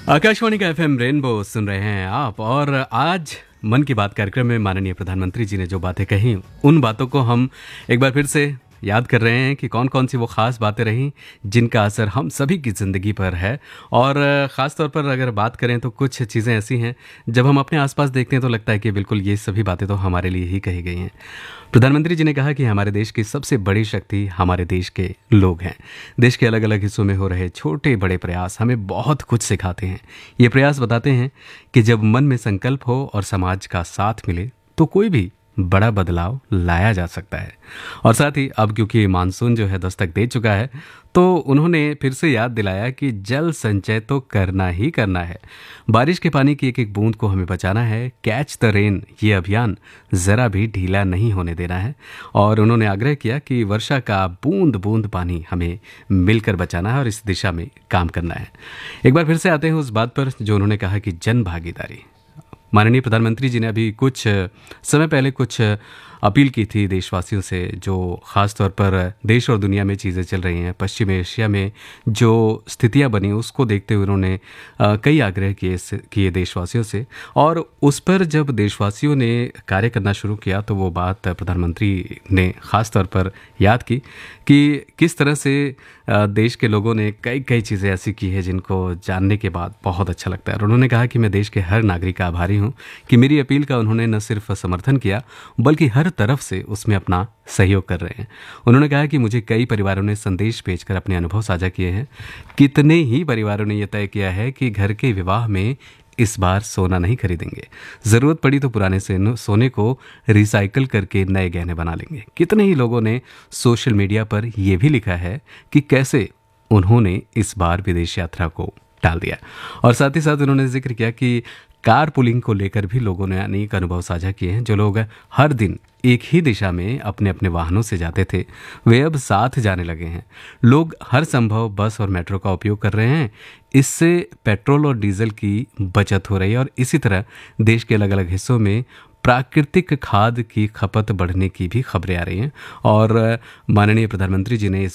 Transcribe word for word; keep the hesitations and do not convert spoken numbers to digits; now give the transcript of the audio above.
आकाशवाणी का FM rainbow सुन रहे हैं आप। और आज मन की बात कार्यक्रम में माननीय प्रधानमंत्री जी ने जो बातें कही, उन बातों को हम एक बार फिर से याद कर रहे हैं कि कौन कौन सी वो ख़ास बातें रहीं जिनका असर हम सभी की ज़िंदगी पर है। और ख़ास तौर पर अगर बात करें तो कुछ चीज़ें ऐसी हैं जब हम अपने आसपास देखते हैं तो लगता है कि बिल्कुल ये सभी बातें तो हमारे लिए ही कही गई हैं। प्रधानमंत्री जी ने कहा कि हमारे देश की सबसे बड़ी शक्ति हमारे देश के लोग हैं। देश के अलग अलग हिस्सों में हो रहे छोटे बड़े प्रयास हमें बहुत कुछ सिखाते हैं। ये प्रयास बताते हैं कि जब मन में संकल्प हो और समाज का साथ मिले तो कोई भी बड़ा बदलाव लाया जा सकता है। और साथ ही अब क्योंकि मानसून जो है दस्तक दे चुका है तो उन्होंने फिर से याद दिलाया कि जल संचय तो करना ही करना है। बारिश के पानी की एक एक बूंद को हमें बचाना है। कैच द रेन ये अभियान ज़रा भी ढीला नहीं होने देना है। और उन्होंने आग्रह किया कि वर्षा का बूंद बूंद पानी हमें मिलकर बचाना है और इस दिशा में काम करना है। एक बार फिर से आते हैं उस बात पर जो उन्होंने कहा कि जन भागीदारी। माननीय प्रधानमंत्री जी ने अभी कुछ समय पहले कुछ अपील की थी देशवासियों से, जो ख़ास तौर पर देश और दुनिया में चीज़ें चल रही हैं, पश्चिमी एशिया में जो स्थितियां बनी उसको देखते हुए उन्होंने कई आग्रह किए किए देशवासियों से। और उस पर जब देशवासियों ने कार्य करना शुरू किया तो वो बात प्रधानमंत्री ने ख़ास तौर पर याद की कि किस तरह से देश के लोगों ने कई कई चीज़ें ऐसी की है जिनको जानने के बाद बहुत अच्छा लगता है। और उन्होंने कहा कि मैं देश के हर नागरिक का आभारी हूँ कि मेरी अपील का उन्होंने न सिर्फ समर्थन किया बल्कि हर तरफ से उसमें अपना सहयोग कर रहे हैं। उन्होंने कहा कि मुझे कई परिवारों ने संदेश भेजकर अपने अनुभव साझा किए हैं। कितने ही परिवारों ने यह तय किया है कि घर के विवाह में इस बार सोना नहीं खरीदेंगे, ज़रूरत पड़ी तो पुराने सोने को रिसाइकल करके नए गहने बना लेंगे। कितने ही लोगों ने सोशल मीडिया पर यह भी लिखा है कि कैसे उन्होंने इस बार विदेश यात्रा को टाल दिया। और साथ ही साथ उन्होंने जिक्र किया कि कार पुलिंग को लेकर भी लोगों ने अनेक अनुभव साझा किए हैं। जो लोग हर दिन एक ही दिशा में अपने अपने वाहनों से जाते थे वे अब साथ जाने लगे हैं। लोग हर संभव बस और मेट्रो का उपयोग कर रहे हैं। इससे पेट्रोल और डीजल की बचत हो रही है। और इसी तरह देश के अलग अलग हिस्सों में प्राकृतिक खाद की खपत बढ़ने की भी खबरें आ रही हैं। और माननीय प्रधानमंत्री जी ने इस